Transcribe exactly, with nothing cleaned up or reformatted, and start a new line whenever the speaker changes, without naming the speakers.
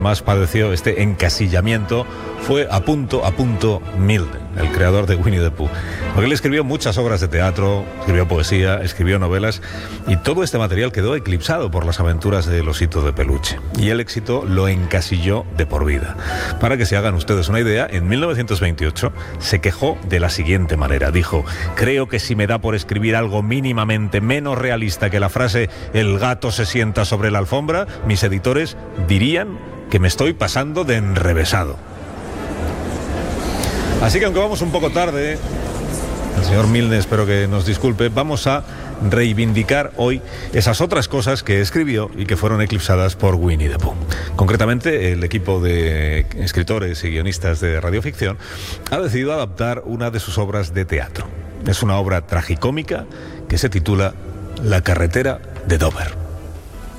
más padeció este encasillamiento fue a punto, a punto Milne, el creador de Winnie the Pooh. Porque él escribió muchas obras de teatro, escribió poesía, escribió novelas, y todo este material quedó eclipsado por las aventuras del osito de peluche. Y el éxito lo encasilló de por vida. Para que se hagan ustedes una idea, en mil novecientos veintiocho se quejó de la siguiente manera. Dijo: creo que si me da por escribir algo mínimamente menos realista que la frase «el gato se sienta sobre la alfombra», mis editores dirían que me estoy pasando de enrevesado. Así que aunque vamos un poco tarde, el señor Milne, espero que nos disculpe, vamos a reivindicar hoy esas otras cosas que escribió y que fueron eclipsadas por Winnie the Pooh. Concretamente, el equipo de escritores y guionistas de radioficción ha decidido adaptar una de sus obras de teatro. Es una obra tragicómica que se titula La carretera de Dover.